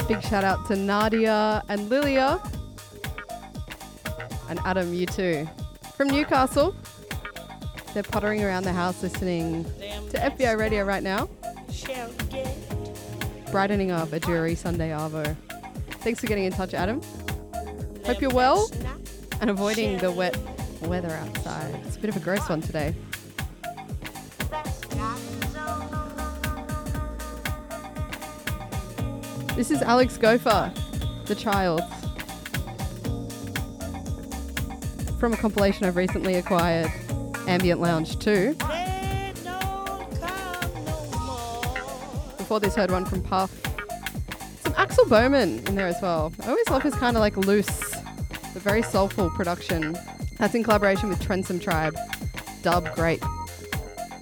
Big shout out to Nadia and Lilia. And Adam, you too. From Newcastle. They're pottering around the house listening to FBI Radio right now. Brightening up a dreary Sunday arvo. Thanks for getting in touch, Adam. Hope you're well and avoiding the wet weather outside. It's a bit of a gross one today. This is Alex Gopher, The Child, from a compilation I've recently acquired, Ambient Lounge 2. Before this, heard one from Puff. Some Axel Bowman in there as well. I always love his kind of like loose, but very soulful production. That's in collaboration with Trensom Tribe. Dub, great.